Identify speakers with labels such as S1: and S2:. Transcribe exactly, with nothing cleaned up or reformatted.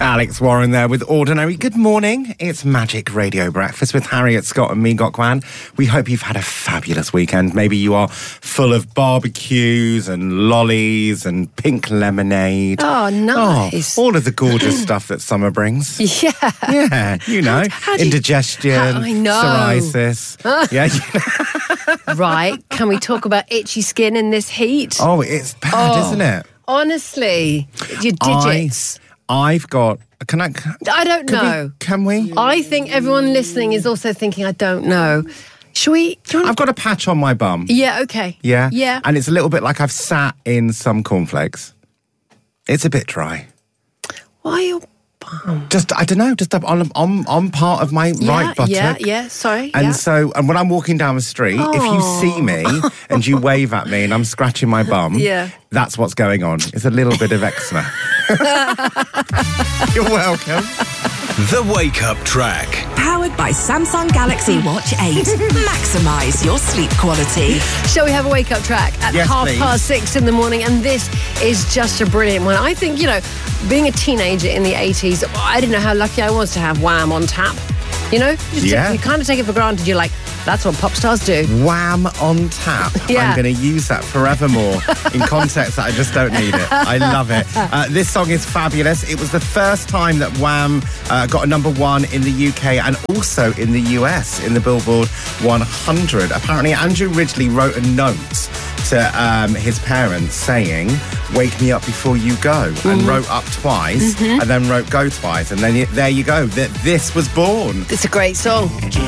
S1: Alex Warren there with Ordinary. Good morning. It's Magic Radio Breakfast with Harriet Scott and me, Gok Kwan. We hope you've had a fabulous weekend. Maybe you are full of barbecues and lollies and pink lemonade.
S2: Oh, nice.
S1: Oh, all of the gorgeous stuff that summer brings.
S2: Yeah.
S1: Yeah, you know.
S2: How, how do you-
S1: indigestion,
S2: how- I know.
S1: psoriasis. Yeah. You know.
S2: Right. Can we talk about itchy skin in this heat?
S1: Oh, it's bad,
S2: Oh.
S1: isn't it?
S2: Honestly, your digits.
S1: I, I've got... Can I...
S2: I, don't
S1: can
S2: know.
S1: We, can we?
S2: I think everyone listening is also thinking, I don't know. Should we... Do you want
S1: I've got a patch on my bum.
S2: Yeah, okay.
S1: Yeah?
S2: Yeah.
S1: And it's a little bit like I've sat in some cornflakes. It's a bit dry.
S2: Why your bum?
S1: Just, I don't know, just up on, on, on part of my
S2: Yeah,
S1: right buttock.
S2: yeah, yeah, sorry.
S1: And
S2: yeah.
S1: so, and when I'm walking down the street, if you see me and you wave at me and I'm scratching my bum,
S2: Yeah.
S1: that's what's going on. It's a little bit of eczema. You're welcome.
S3: The Wake Up Track.
S4: Powered by Samsung Galaxy Watch eight. Maximise your sleep quality.
S2: Shall we have a wake-up track at
S1: Yes,
S2: half
S1: please.
S2: past six in the morning? And this is just a brilliant one. I think, you know, being a teenager in the eighties, I didn't know how lucky I was to have Wham on tap. You know? You just
S1: Yeah.
S2: take- you kind of take it for granted. You're like, that's what pop stars do.
S1: Wham on tap.
S2: Yeah.
S1: I'm going to use that forevermore in context that I just don't need it. I love it. Uh, this song is fabulous. It was the first time that Wham uh, got a number one in the U K and also in the U S in the Billboard one hundred. Apparently, Andrew Ridgeley wrote a note to um, his parents saying, "Wake me up before you go," and wrote up twice and then wrote go twice. And then y- there you go. Th- This was born.
S2: It's a great song.